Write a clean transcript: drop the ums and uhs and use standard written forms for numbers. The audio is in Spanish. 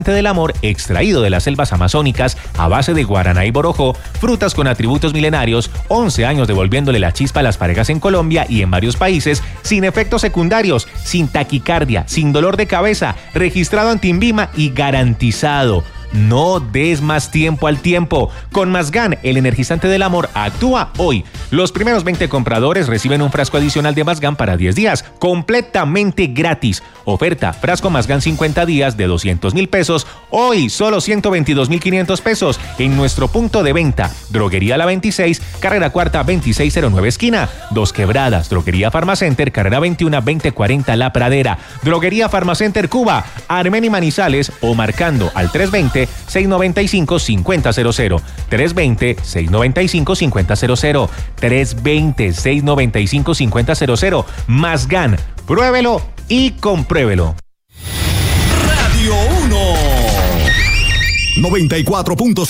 del amor extraído de las selvas amazónicas a base de guaraná y borojó, frutas con atributos milenarios, 11 años devolviéndole la chispa a las parejas en Colombia y en varios países, sin efectos secundarios, sin taquicardia, sin dolor de cabeza, registrado ante INVIMA y garantizado. No des más tiempo al tiempo. Con Masgan, el energizante del amor, actúa hoy. Los primeros 20 compradores reciben un frasco adicional de Masgan para 10 días, completamente gratis. Oferta, frasco Masgan 50 días de 200,000 pesos, hoy solo 122,500 pesos en nuestro punto de venta. Droguería La 26, carrera cuarta 2609 esquina. Dos Quebradas, Droguería Farmacenter, carrera 21 2040 La Pradera. Droguería Farmacenter Cuba, Armeni Manizales o marcando al 320-695-5000. 320-695-5000. 320-695-5000. Masgan, pruébelo y compruébelo. Radio 1 94.5